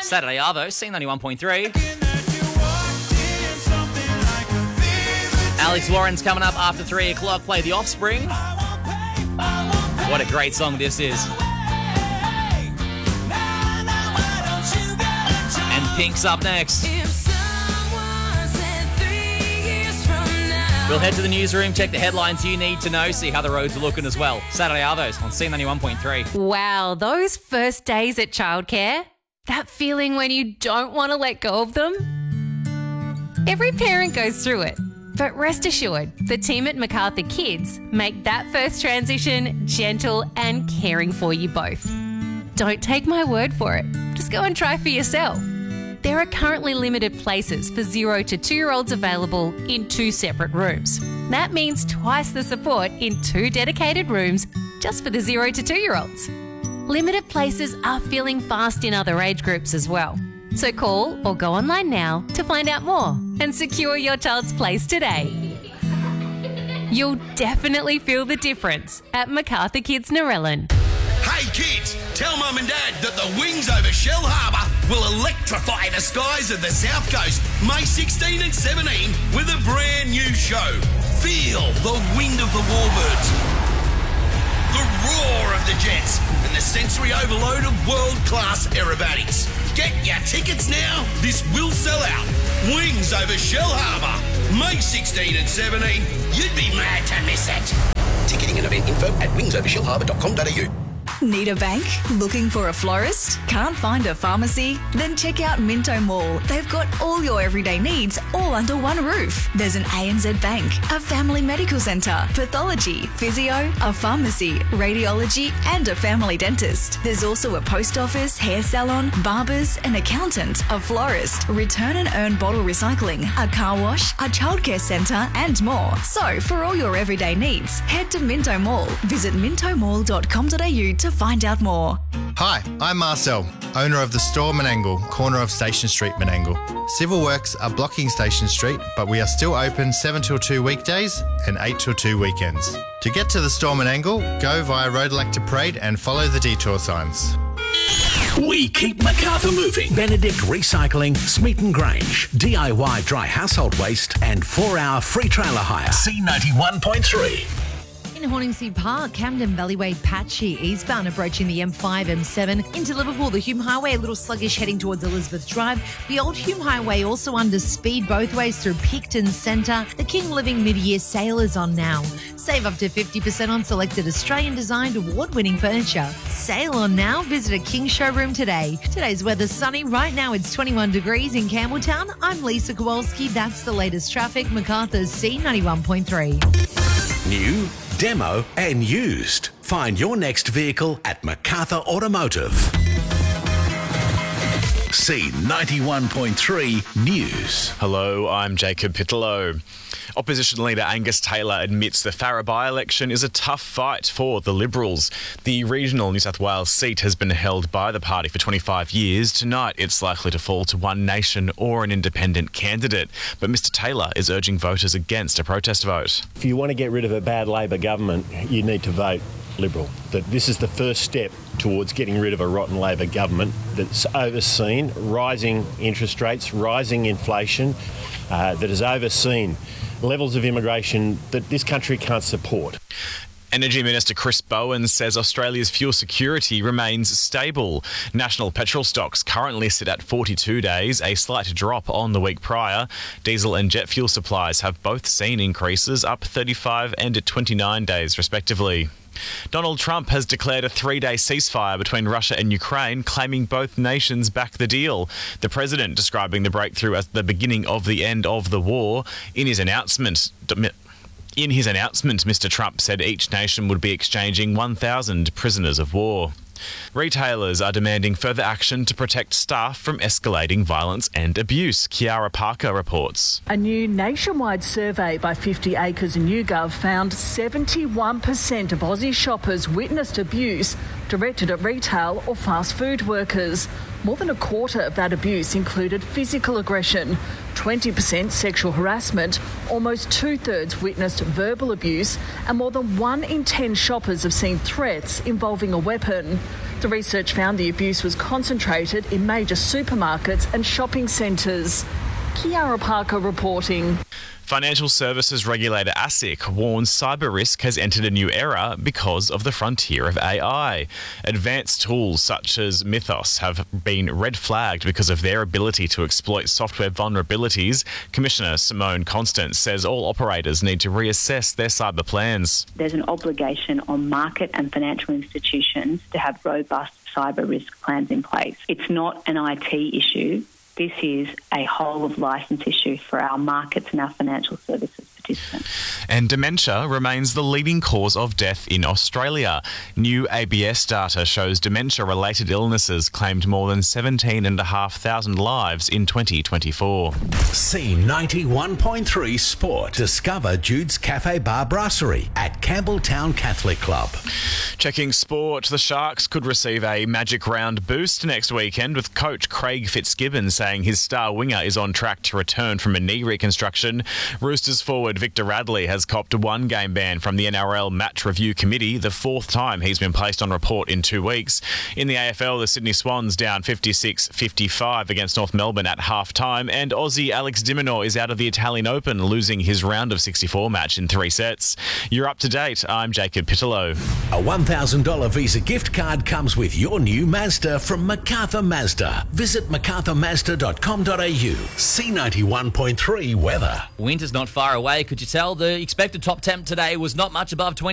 Saturday Arvo, C91.3. Alex Warren's coming up after 3 o'clock. Play The Offspring. What a great song this is. And Pink's up next. We'll head to the newsroom, check the headlines you need to know, see how the roads are looking as well. Saturday Arvos on C91.3. Wow, those first days at childcare, that feeling when you don't want to let go of them. Every parent goes through it, but rest assured, the team at MacArthur Kids make that first transition gentle and caring for you both. Don't take my word for it, just go and try for yourself. There are currently limited places for 0 to 2-year-olds available in 2 separate rooms. That means twice the support in 2 dedicated rooms just for the 0 to 2-year-olds. Limited places are filling fast in other age groups as well. So call or go online now to find out more and secure your child's place today. You'll definitely feel the difference at MacArthur Kids Narellan. Hey kids, tell Mum and Dad that the Wings over Shell Harbour will electrify the skies of the South Coast May 16 and 17 with a brand new show. Feel the wind of the warbirds, the roar of the jets, and the sensory overload of world-class aerobatics. Get your tickets now. This will sell out. Wings over Shell Harbour, May 16 and 17. You'd be mad to miss it. Ticketing and event info at wingsovershellharbour.com.au. Need a bank? Looking for a florist? Can't find a pharmacy? Then check out Minto Mall. They've got all your everyday needs all under one roof. There's an ANZ Bank, a family medical centre, pathology, physio, a pharmacy, radiology and a family dentist. There's also a post office, hair salon, barbers, an accountant, a florist, return and earn bottle recycling, a car wash, a childcare centre and more. So for all your everyday needs, head to Minto Mall. Visit mintomall.com.au to find out more. Hi, I'm Marcel, owner of the store Menangle, corner of Station Street, Menangle. Civil works are blocking Station Street, but we are still open 7 till 2 weekdays and 8 till 2 weekends. To get to the store Menangle, go via Road Elector Parade and follow the detour signs. We keep MacArthur moving. Benedict Recycling, Smeaton Grange, DIY dry household waste and 4-hour free trailer hire. C91.3. In Horningsea Park, Camden Valleyway patchy eastbound approaching the M5, M7 into Liverpool. The Hume Highway a little sluggish heading towards Elizabeth Drive. The old Hume Highway also under speed both ways through Picton Centre. The King Living mid-year sale is on now. Save up to 50% on selected Australian designed award-winning furniture. Sale on now. Visit a King showroom today. Today's weather sunny. Right now it's 21 degrees in Campbelltown. I'm Lisa Kowalski. That's the latest traffic. MacArthur's C91.3. New, demo and used. Find your next vehicle at MacArthur Automotive. C91.3 News. Hello, I'm Jacob Pittello. Opposition leader Angus Taylor admits the Farrer by-election is a tough fight for the Liberals. The regional New South Wales seat has been held by the party for 25 years. Tonight, it's likely to fall to One Nation or an independent candidate. But Mr Taylor is urging voters against a protest vote. If you want to get rid of a bad Labor government, you need to vote Liberal. That this is the first step towards getting rid of a rotten Labor government that's overseen rising interest rates, rising inflation, that has overseen levels of immigration that this country can't support. Energy Minister Chris Bowen says Australia's fuel security remains stable. National petrol stocks currently sit at 42 days, a slight drop on the week prior. Diesel and jet fuel supplies have both seen increases, up 35 and 29 days respectively. Donald Trump has declared a 3-day ceasefire between Russia and Ukraine, claiming both nations back the deal. The president describing the breakthrough as the beginning of the end of the war. In his announcement, Mr. Trump said each nation would be exchanging 1,000 prisoners of war. Retailers are demanding further action to protect staff from escalating violence and abuse. Kiara Parker reports. A new nationwide survey by 50 Acres and YouGov found 71% of Aussie shoppers witnessed abuse directed at retail or fast food workers. More than a quarter of that abuse included physical aggression, 20% sexual harassment, almost 2/3 witnessed verbal abuse, and more than 1 in 10 shoppers have seen threats involving a weapon. The research found the abuse was concentrated in major supermarkets and shopping centres. Kiara Parker reporting. Financial services regulator ASIC warns cyber risk has entered a new era because of the frontier of AI. Advanced tools such as Mythos have been red flagged because of their ability to exploit software vulnerabilities. Commissioner Simone Constance says all operators need to reassess their cyber plans. There's an obligation on market and financial institutions to have robust cyber risk plans in place. It's not an IT issue. This is a whole-of-licence issue for our markets and our financial services participants. And dementia remains the leading cause of death in Australia. New ABS data shows dementia-related illnesses claimed more than 17,500 lives in 2024. C91.3 Sport. Discover Jude's Cafe Bar Brasserie at Campbelltown Catholic Club. Checking sport, the Sharks could receive a magic round boost next weekend, with coach Craig Fitzgibbon saying his star winger is on track to return from a knee reconstruction. Roosters forward Victor Radley has copped a 1-game ban from the NRL Match Review Committee, the 4th time he's been placed on report in 2 weeks. In the AFL, the Sydney Swans down 56-55 against North Melbourne at half-time, and Aussie Alex de Minaur is out of the Italian Open, losing his round of 64 match in 3 sets. You're up to date. I'm Jacob Pittello. A $1,000 Visa gift card comes with your new Mazda from MacArthur Mazda. Visit macarthurmazda.com.au. C91.3 weather. Winter's not far away, could you tell? The expected top temp today was not much above 20.